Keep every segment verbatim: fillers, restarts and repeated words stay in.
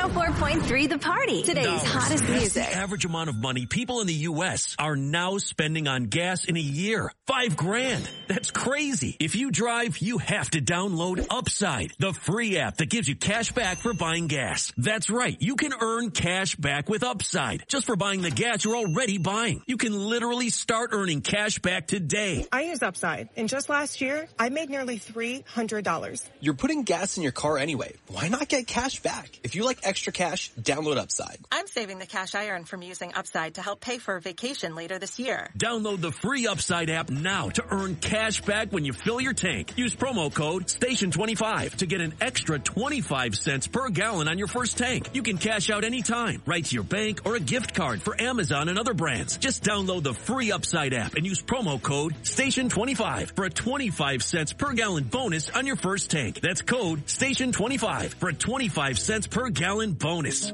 four point three The Party. Today's Dollars. hottest That's music. the average amount of money people in the U S are now spending on gas in a year. Five grand. That's crazy. If you drive, you have to download Upside, the free app that gives you cash back for buying gas. That's right. You can earn cash back with Upside just for buying the gas you're already buying. You can literally start earning cash back today. I use Upside, and just last year, I made nearly three hundred dollars. You're putting gas in your car anyway. Why not get cash back? If you like extra cash, download Upside. I'm saving the cash I earn from using Upside to help pay for a vacation later this year. Download the free Upside app now to earn cash back when you fill your tank. Use promo code station twenty-five to get an extra twenty-five cents per gallon on your first tank. You can cash out anytime, right to your bank or a gift card for Amazon and other brands. Just download the free Upside app and use promo code station twenty-five for a twenty-five cents per gallon bonus on your first tank. That's code station twenty-five for a twenty-five cents per gallon bonus.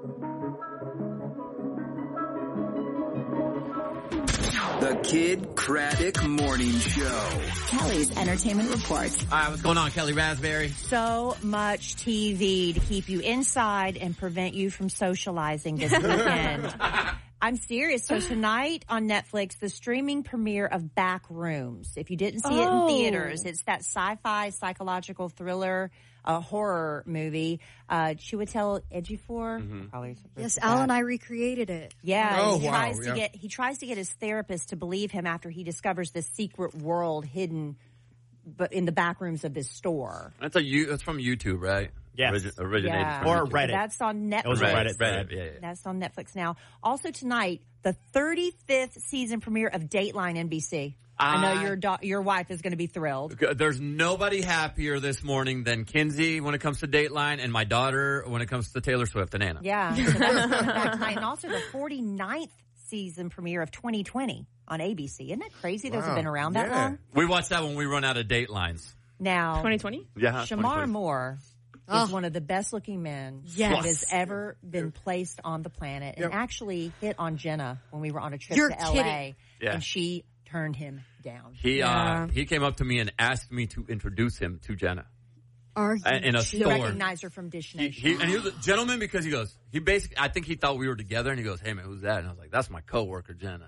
The Kid Craddock Morning Show. Kelly's Entertainment Report. All right, what's going on, Kelly Raspberry? So much T V to keep you inside and prevent you from socializing this weekend. I'm serious. So tonight on Netflix, the streaming premiere of Backrooms. If you didn't see Oh. it in theaters, it's that sci-fi psychological thriller, a horror movie. Uh, Chiwetel Ejiofor. Mm-hmm. Probably Yes, Al and I recreated it. Yeah, Oh, he wow, tries to yeah. get he tries to get his therapist to believe him after he discovers this secret world hidden, but in the back rooms of this store. That's a you. That's from YouTube, right? Yes. Origi- originated Yeah. from Or YouTube. Reddit. That's on Netflix. It was Reddit. Reddit. Reddit. Yeah, yeah. That's on Netflix now. Also tonight, the thirty-fifth season premiere of Dateline N B C. I know I- your do- your wife is going to be thrilled. There's nobody happier this morning than Kinsey when it comes to Dateline, and my daughter when it comes to Taylor Swift and Anna. Yeah. So that's coming back tonight. And also the forty-ninth season premiere of twenty twenty on A B C. Isn't that crazy? Those have Wow. been around that Yeah. long. We watch that when we run out of Datelines. Now, twenty twenty? Yeah, Shamar twenty twenty. Moore Oh. is one of the best looking men Yes. that has ever been placed on the planet, and Yep. actually hit on Jenna when we were on a trip You're to L A, kidding. Yeah. and she turned him down. He Yeah. uh, he came up to me and asked me to introduce him to Jenna Are you Uh, in a He store. recognized her from Dish He, Nation. he and he was a gentleman because he goes. He basically, I think he thought we were together, and he goes, "Hey man, who's that?" And I was like, "That's my coworker, Jenna.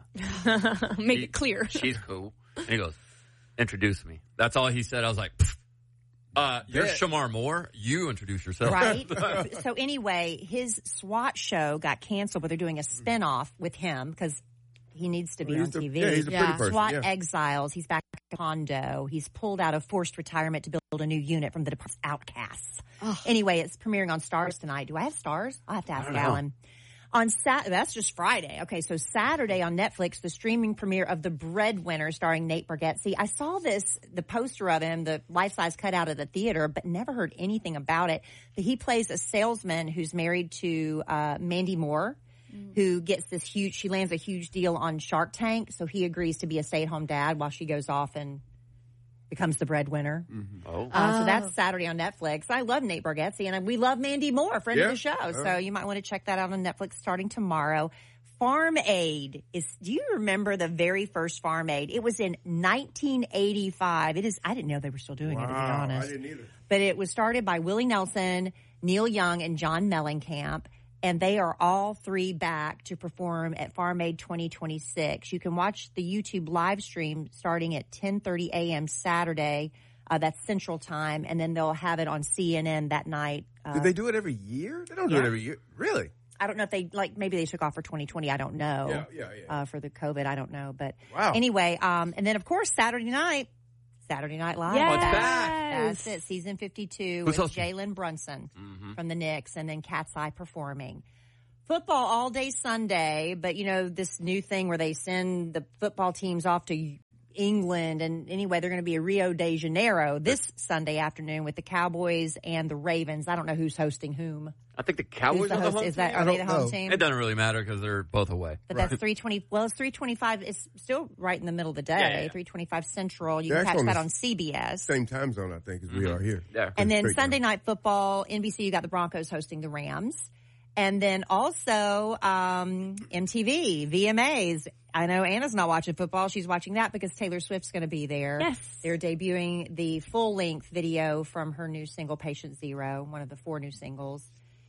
Make She- it clear. She's cool." And he goes, "Introduce me." That's all he said. I was like, "Pfft. uh, "You're Yeah. Shamar Moore. You introduce yourself." Right? So anyway, his SWAT show got canceled, but they're doing a spinoff with him because he needs to be Well, on he's the- T V. yeah, he's a pretty Yeah. person. SWAT yeah. exiles. He's back at Hondo. He's pulled out of forced retirement to build a new unit from the Department's outcasts. Ugh. Anyway, it's premiering on Stars tonight. Do I have Stars? I'll have to ask don't know. Alan. On Sat, that's just Friday. Okay, so Saturday on Netflix, the streaming premiere of The Breadwinner starring Nate Bargatze. I saw this, the poster of him, the life-size cutout at the theater, but never heard anything about it. But he plays a salesman who's married to uh, Mandy Moore, who gets this huge, she lands a huge deal on Shark Tank, so he agrees to be a stay-at-home dad while she goes off and becomes the breadwinner. Oh, Uh, so Oh. that's Saturday on Netflix. I love Nate Bargatze, and we love Mandy Moore, friend Yeah. of the show. All So right. you might want to check that out on Netflix starting tomorrow. Farm Aid is. Do you remember the very first Farm Aid? It was in nineteen eighty-five. It is. I didn't know they were still doing it, to be Wow, honest. I didn't either. But it was started by Willie Nelson, Neil Young, and John Mellencamp. And they are all three back to perform at Farm Aid twenty twenty-six. You can watch the YouTube live stream starting at ten thirty a.m. Saturday. Uh, that's Central Time. And then they'll have it on C N N that night. Uh, Do they do it every year? They don't do yeah. it every year. Really? I don't know if they, like, maybe they took off for twenty twenty. I don't know. Yeah, yeah, yeah. Uh, for the COVID, I don't know. But Wow. anyway, um, and then, of course, Saturday night, Saturday Night Live. Yes. Oh, it's back. That's it, season fifty-two Who's with hosting? Jalen Brunson Mhm. from the Knicks, and then Cat's Eye performing. Football all day Sunday, but you know, this new thing where they send the football teams off to England, and anyway, they're going to be in Rio de Janeiro this Sunday afternoon with the Cowboys and the Ravens. I don't know who's hosting whom. I think the Who's Cowboys the are the host? home Is that, team? are I they don't the home know. team? It doesn't really matter because they're both away. But that's three twenty. Well, it's three twenty-five. It's still right in the middle of the day. Yeah, yeah, yeah. three twenty-five Central. You They're can catch actually that on on C B S. Same time zone, I think, as we are here. Yeah. And then Straight Sunday time. Night Football, N B C, you got the Broncos hosting the Rams. And then also um, M T V, V M As. I know Anna's not watching football. She's watching that because Taylor Swift's going to be there. Yes. They're debuting the full-length video from her new single, Patient Zero, one of the four new singles.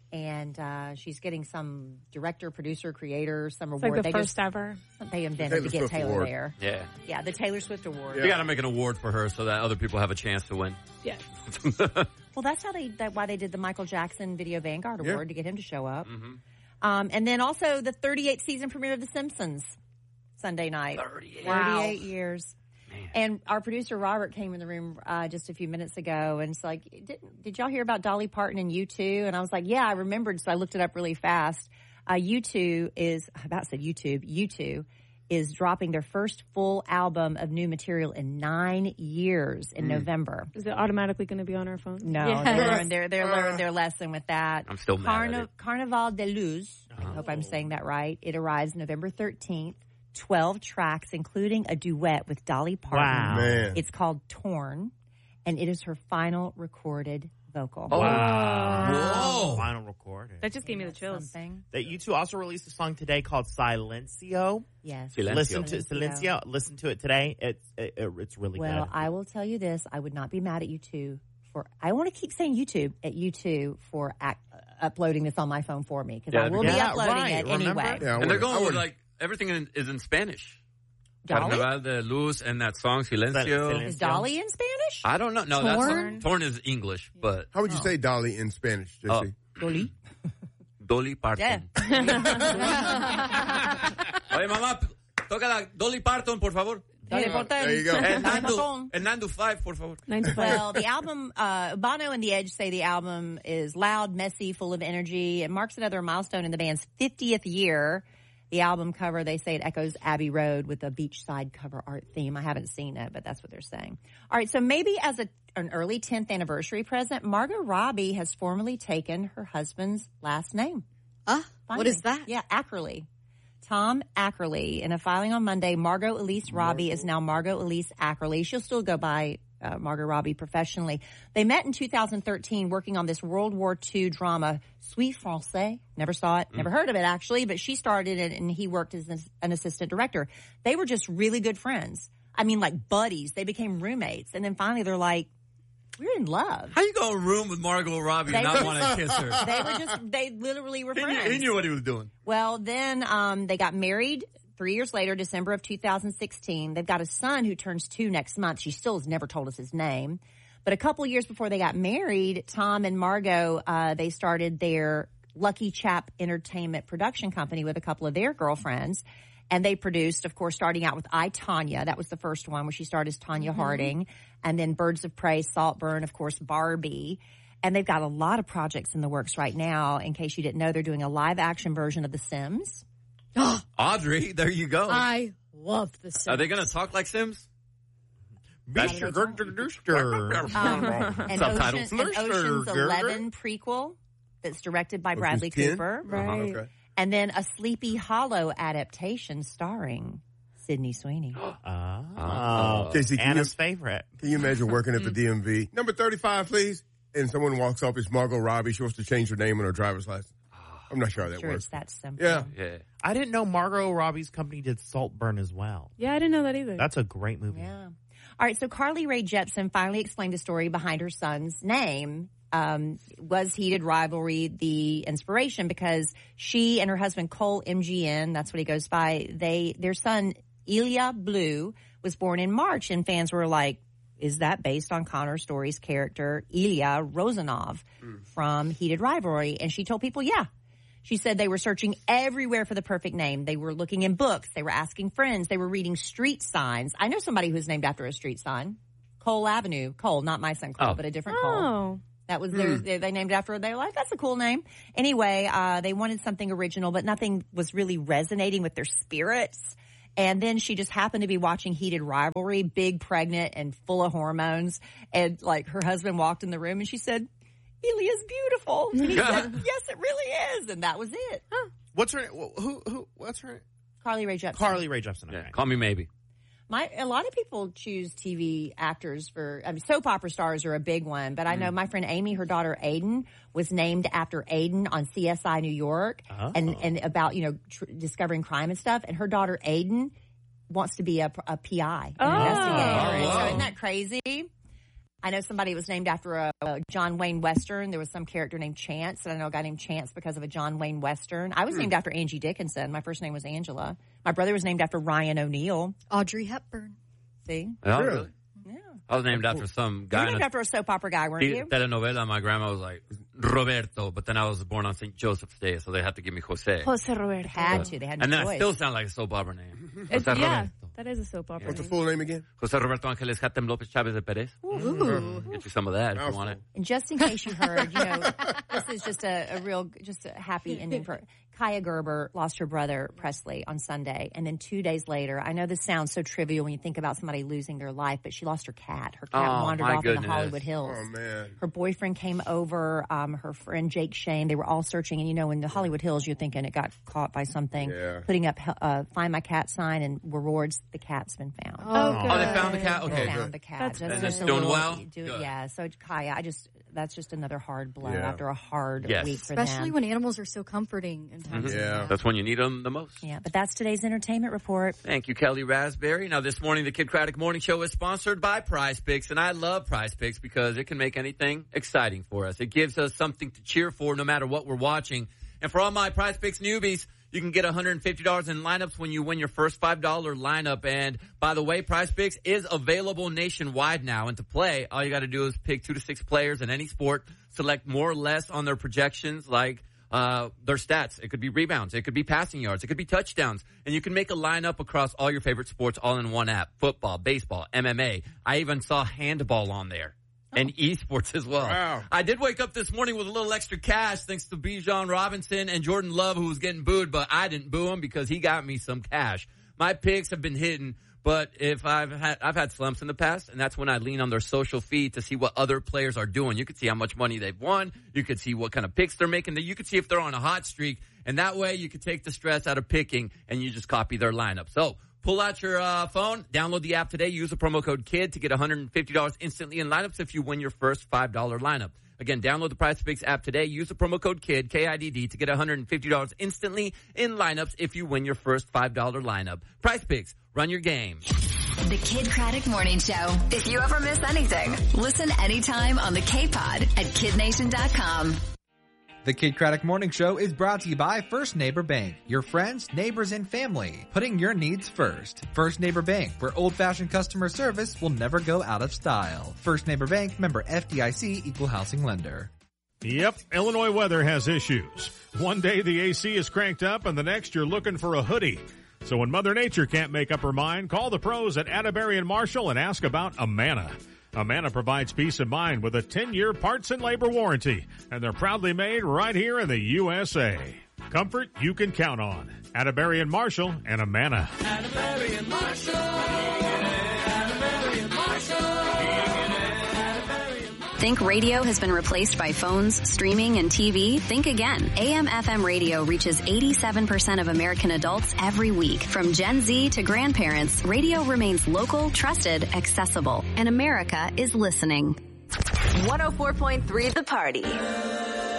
And uh, she's getting some director, producer, creator, some It's award. like the they first just, ever. They invented Taylor to get Swift Taylor award. there. Yeah. Yeah, the Taylor Swift Award. You got to make an award for her so that other people have a chance to win. Yeah. Well, that's how they that why they did the Michael Jackson Video Vanguard Yeah. Award to get him to show up. Mm-hmm. Um, and then also the thirty-eighth season premiere of The Simpsons Sunday night. thirty-eight. thirty-eight years. And our producer Robert came in the room uh, just a few minutes ago and it's like, did, did y'all hear about Dolly Parton and U two? And I was like, yeah, I remembered. So I looked it up really fast. Uh, U two is, I about said YouTube, U two is dropping their first full album of new material in nine years in Mm. November. Is it automatically going to be on our phones? No, Yes. they learned their, they learned their lesson with that. I'm still mad Carna- at it. Carnaval de Luz. I hope I'm saying that right. It arrives November thirteenth. twelve tracks, including a duet with Dolly Parton. Wow. Man. It's called Torn, and it is her final recorded vocal. Oh. Whoa. Final recording. That just gave me the chills. Something. That you two also released a song today called Silencio. Yes. Silencio. Listen to Silencio. Listen to it today. It's it, it's really Well, good. I will tell you this. I would not be mad at you two for, I want to keep saying YouTube at you two for ac- uh, uploading this on my phone for me because I Yeah, will be yeah, uploading right. it Remember? anyway. Yeah, I And they're would've- I going with would've- like everything in, is in Spanish. Dolly? Carnaval de Luz and that song Silencio. Silencio. Is Dolly in Spanish? I don't know. No, Torn? that's Torn is English, but How would you say Dolly in Spanish, J C? Oh. Dolly? Dolly Parton. Yeah. Oye, mamá, toca la Dolly Parton, por favor. Dolly Parton. There you go. And Dolly Nando, Parton. and Nando five, por favor. Nine to five. Well, the album, uh, Bono and The Edge say the album is loud, messy, full of energy. It marks another milestone in the band's fiftieth year. The album cover, they say it echoes Abbey Road with a beachside cover art theme. I haven't seen it, but that's what they're saying. All right, so maybe as a, an early tenth anniversary present, Margot Robbie has formally taken her husband's last name. Ah, what Finally. is that? Yeah, Ackerley. Tom Ackerley. In a filing on Monday, Margot Elise Robbie is now Margot Elise Ackerley. She'll still go by uh, Margot Robbie professionally. They met in two thousand thirteen working on this World War Two drama, Suis Français. Never saw it, never heard of it actually, but she started it and he worked as an, an assistant director. They were just really good friends. I mean, like buddies. They became roommates. And then finally they're like, we're in love. How you go to a room with Margot Robbie They and not were want to kiss her? They were just, they literally were He knew, friends. he knew what he was doing. Well, then um, they got married three years later, December of two thousand sixteen. They've got a son who turns two next month. She still has never told us his name. But a couple years before they got married, Tom and Margot, uh, they started their Lucky Chap Entertainment production company with a couple of their girlfriends. And they produced, of course, starting out with I, Tonya. That was the first one where she starred as Tonya Mm-hmm. Harding. And then Birds of Prey, Saltburn, of course, Barbie. And they've got a lot of projects in the works right now. In case you didn't know, they're doing a live action version of The Sims. Audrey, there you go. I love the Sims. Are they going to talk like Sims? That's um, an, Subtitles. Ocean, an Ocean's Eleven prequel that's directed by Bradley ten? Cooper. Right. Okay. And then a Sleepy Hollow adaptation starring Sydney Sweeney. Oh. J C, can Anna's you- favorite. Can you imagine working at the D M V? Number thirty-five, please. And someone walks up, it's Margot Robbie. She wants to change her name on her driver's license. I'm not sure how that Sure, works. it's that simple. Yeah. Yeah. I didn't know Margot Robbie's company did Saltburn as well. Yeah, I didn't know that either. That's a great movie. Yeah. All right, so Carly Rae Jepsen finally explained the story behind her son's name. Um, was Heated Rivalry the inspiration? Because she and her husband Cole M G N, that's what he goes by, they their son Ilya Blue was born in March, and fans were like, is that based on Connor Story's character Ilya Rozanov mm. from Heated Rivalry? And she told people, yeah. She said they were searching everywhere for the perfect name. They were looking in books. They were asking friends. They were reading street signs. I know somebody who's named after a street sign. Cole Avenue. Cole, not my son Cole, oh. but a different oh. Cole. That was their, they, they named after her. They were like, that's a cool name. Anyway, uh, they wanted something original, but nothing was really resonating with their spirits. And then she just happened to be watching Heated Rivalry, big, pregnant, and full of hormones. And like her husband walked in the room and she said, Ilya's beautiful. And he said, yes, it really is. And that was it. Huh. What's her? Who? Who? What's her? Carly Rae Jepsen. Carly Rae Jepsen. Okay. Yeah, call me maybe. My a lot of people choose T V actors for I mean, soap opera stars are a big one, but I know my friend Amy, her daughter Aiden, was named after Aiden on C S I New York, oh. and and about you know tr- discovering crime and stuff. And her daughter Aiden wants to be a, a P I, an oh. investigator. Oh, wow. So isn't that crazy? I know somebody was named after a, a John Wayne Western. There was some character named Chance, and I know a guy named Chance because of a John Wayne Western. I was Hmm. named after Angie Dickinson. My first name was Angela. My brother was named after Ryan O'Neal. Audrey Hepburn. See? Oh, really? I was named after some You guy were in named a after a soap opera guy, weren't t- you? telenovela. My grandma was like, Roberto, but then I was born on Saint Joseph's Day, so they had to give me Jose. Jose Roberto. Had to. They had no And then I choice. still sound like a soap opera name. It's, Jose yeah, Roberto. that is a soap opera. What's the name. full name again? Jose Roberto Angeles Hatem Lopez Chavez de Perez. Ooh. Get you some of that if you want it. And just in case you heard, you know, this is just a, a real, just a happy ending for Kaya Gerber lost her brother Presley on Sunday, and then two days later, I know this sounds so trivial when you think about somebody losing their life, but she lost her cat. Her cat Oh, wandered my off in goodness. the Hollywood Hills. Oh, man. Her boyfriend came over, um, her friend Jake Shane. They were all searching, and you know, in the Hollywood Hills, you're thinking it got caught by something. Yeah. Putting up uh, "Find My Cat" sign and rewards. The cat's been found. Oh, Oh, they found the cat? They Okay. found the cat. That's Just- And just it's a doing little- well? do- Good. yeah. So Kaya, I just that's just another hard blow Yeah. after a hard Yes. week for Especially them. when animals are so comforting in times Mhm. like Yeah. that. That's when you need them the most. Yeah, but that's today's entertainment report. Thank you, Kelly Raspberry. Now, this morning, the Kid Craddock Morning Show is sponsored by Prize Picks, and I love Prize Picks because it can make anything exciting for us. It gives us something to cheer for no matter what we're watching. And for all my Prize Picks newbies, you can get one hundred fifty dollars in lineups when you win your first five dollar lineup. And by the way, Prize Picks is available nationwide now. And to play, all you got to do is pick two to six players in any sport, select more or less on their projections, like uh, their stats. It could be rebounds. It could be passing yards. It could be touchdowns. And you can make a lineup across all your favorite sports all in one app. Football, baseball, M M A. I even saw handball on there. And esports as well. Wow. I did wake up this morning with a little extra cash thanks to Bijan Robinson and Jordan Love, who was getting booed, but I didn't boo him because he got me some cash. My picks have been hidden, but if I've had I've had slumps in the past, and that's when I lean on their social feed to see what other players are doing. You could see how much money they've won. You could see what kind of picks they're making. You could see if they're on a hot streak, and that way you could take the stress out of picking and you just copy their lineup. So pull out your uh, phone, download the app today, use the promo code KID to get one hundred fifty dollars instantly in lineups if you win your first five dollar lineup. Again, download the Prize Picks app today, use the promo code KID, K I D D, to get one hundred fifty dollars instantly in lineups if you win your first five dollar lineup. Prize Picks, run your game. The Kid Craddock Morning Show. If you ever miss anything, listen anytime on the K-Pod at kid nation dot com. The Kid Craddock Morning Show is brought to you by First Neighbor Bank. Your friends, neighbors, and family. Putting your needs first. First Neighbor Bank, where old-fashioned customer service will never go out of style. First Neighbor Bank, member F D I C, equal housing lender. Yep, Illinois weather has issues. One day the A C is cranked up and the next you're looking for a hoodie. So when Mother Nature can't make up her mind, call the pros at Atterbury and Marshall and ask about Amana. Amana provides peace of mind with a ten-year parts and labor warranty, and they're proudly made right here in the U S A. Comfort you can count on. Atterbury and Marshall and Amana. Atterbury and Marshall. Atterbury and Marshall. Think radio has been replaced by phones, streaming, and T V? Think again. A M F M radio reaches eighty-seven percent of American adults every week. From Gen Z to grandparents, radio remains local, trusted, accessible, and America is listening. one oh four point three The Party.